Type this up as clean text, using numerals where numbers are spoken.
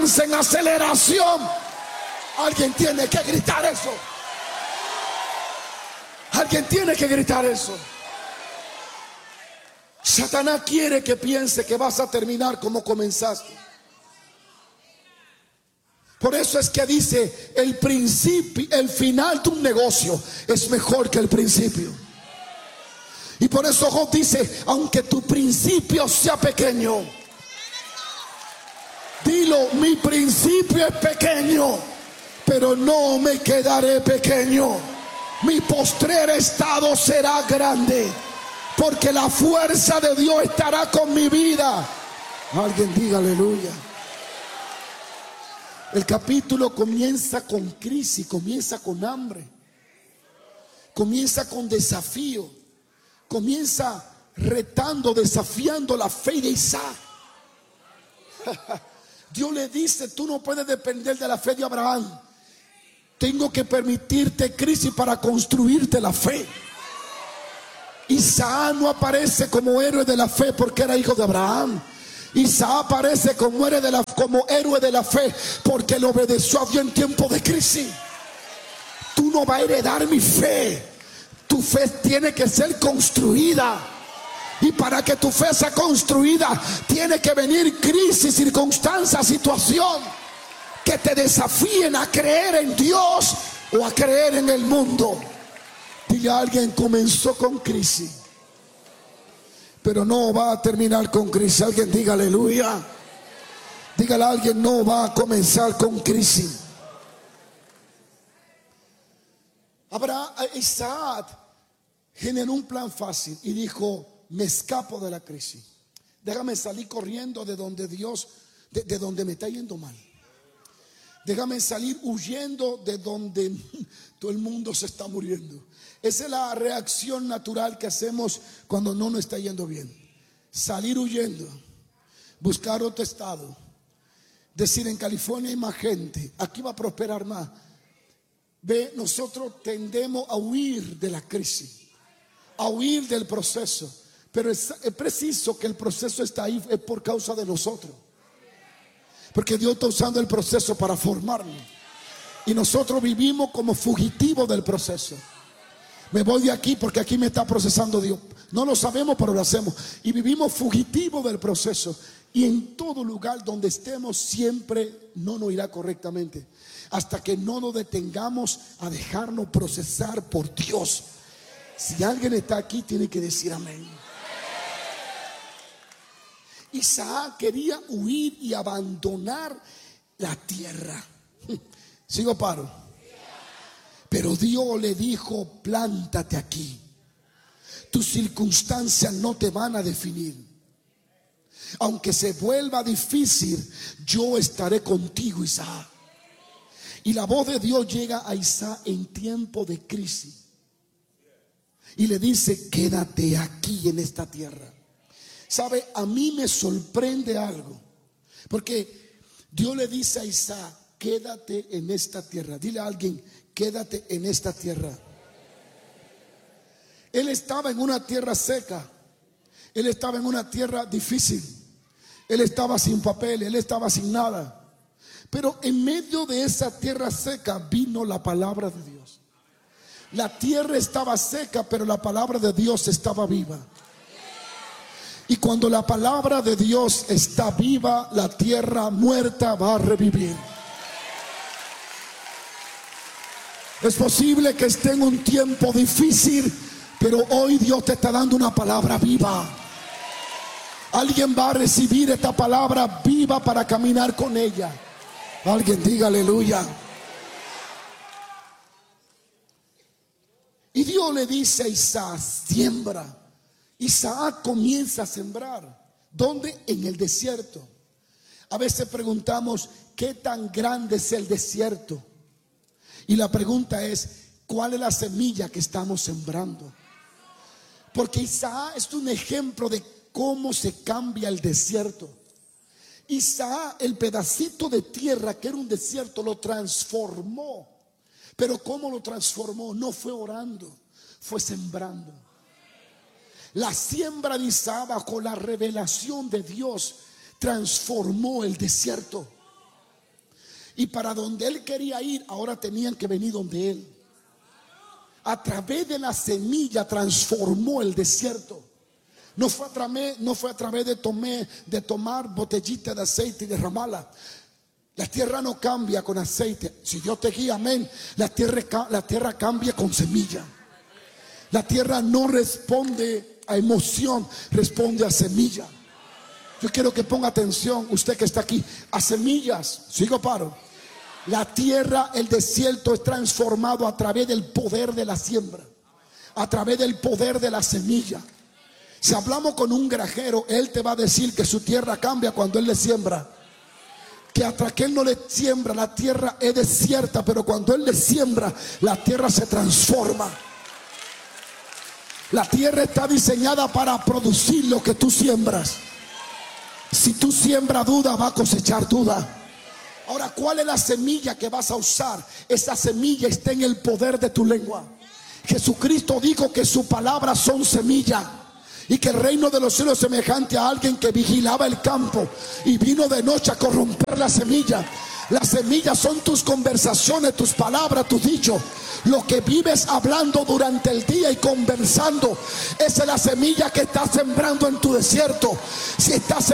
avance en aceleración. Alguien tiene que gritar eso. Alguien tiene que gritar eso. Satanás quiere que piense que vas a terminar como comenzaste. Por eso es que dice, el principio, el final de un negocio es mejor que el principio. Y por eso Job dice, aunque tu principio sea pequeño, dilo, mi principio es pequeño, pero no me quedaré pequeño. Mi postrer estado será grande, porque la fuerza de Dios estará con mi vida. Alguien diga aleluya. El capítulo comienza con crisis, comienza con hambre, comienza con desafío, comienza retando, desafiando la fe de Isaac. Dios le dice, tú no puedes depender de la fe de Abraham. Tengo que permitirte crisis para construirte la fe. Isaac no aparece como héroe de la fe porque era hijo de Abraham. Isaac aparece como héroe de la fe porque le obedeció a Dios en tiempo de crisis. Tú no vas a heredar mi fe. Tu fe tiene que ser construida. Y para que tu fe sea construida, tiene que venir crisis, circunstancia, situación que te desafíen a creer en Dios o a creer en el mundo. Diga a alguien, comenzó con crisis, pero no va a terminar con crisis. Alguien diga aleluya. Dígale a alguien, no va a comenzar con crisis. Isaac generó un plan fácil y dijo, me escapo de la crisis. Déjame salir corriendo de donde Dios, de donde me está yendo mal. Déjame salir huyendo de donde todo el mundo se está muriendo. Esa es la reacción natural que hacemos cuando no nos está yendo bien. Salir huyendo, buscar otro estado, decir en California hay más gente, aquí va a prosperar más. Ve, nosotros tendemos a huir de la crisis, a huir del proceso, pero es preciso que el proceso está ahí, es por causa de nosotros, porque Dios está usando el proceso para formarnos y nosotros vivimos como fugitivos del proceso. Me voy de aquí porque aquí me está procesando Dios. No lo sabemos, pero lo hacemos. Y vivimos fugitivos del proceso. Y en todo lugar donde estemos siempre no nos irá correctamente, hasta que no nos detengamos a dejarnos procesar por Dios. Si alguien está aquí, tiene que decir amén. Isaac quería huir y abandonar la tierra. ¿Sigo paro? Pero Dios le dijo, plántate aquí. Tus circunstancias no te van a definir. Aunque se vuelva difícil, yo estaré contigo, Isaac. Y la voz de Dios llega a Isaac en tiempo de crisis y le dice, quédate aquí en esta tierra. Sabe, a mí me sorprende algo, porque Dios le dice a Isaac, quédate en esta tierra. Dile a alguien, quédate en esta tierra. Él estaba en una tierra seca. Él estaba en una tierra difícil. Él estaba sin papel, él estaba sin nada. Pero en medio de esa tierra seca vino la palabra de Dios. La tierra estaba seca, pero la palabra de Dios estaba viva. Y cuando la palabra de Dios está viva, la tierra muerta va a revivir. Es posible que esté en un tiempo difícil, pero hoy Dios te está dando una palabra viva. Alguien va a recibir esta palabra viva para caminar con ella. Alguien diga aleluya. Y Dios le dice a Isaac, siembra. Isaac comienza a sembrar. ¿Dónde? En el desierto. A veces preguntamos, ¿qué tan grande es el desierto? Y la pregunta es, ¿cuál es la semilla que estamos sembrando? Porque Isaac es un ejemplo de cómo se cambia el desierto. Isaac, el pedacito de tierra que era un desierto, lo transformó. Pero ¿cómo lo transformó? No fue orando, fue sembrando. La siembra de Isaac, bajo la revelación de Dios, transformó el desierto. Y para donde él quería ir, ahora tenían que venir donde él. A través de la semilla transformó el desierto. No fue a través de tomar botellita de aceite y derramarla. La tierra no cambia con aceite. Si Dios te guía, amén. La tierra cambia con semilla. La tierra no responde a emoción, responde a semilla. Yo quiero que ponga atención, usted que está aquí, a semillas. Sigo paro. La tierra, el desierto es transformado a través del poder de la siembra, a través del poder de la semilla. Si hablamos con un granjero, él te va a decir que su tierra cambia cuando él le siembra. Que hasta que él no le siembra, la tierra es desierta, pero cuando él le siembra, la tierra se transforma. La tierra está diseñada para producir lo que tú siembras. Si tú siembras duda, va a cosechar duda. Ahora, ¿cuál es la semilla que vas a usar? Esa semilla está en el poder de tu lengua. Jesucristo dijo que sus palabras son semilla, y que el reino de los cielos es semejante a alguien que vigilaba el campo y vino de noche a corromper la semilla. Las semillas son tus conversaciones, tus palabras, tus dichos. Lo que vives hablando durante el día y conversando, esa es la semilla que estás sembrando en tu desierto. Si estás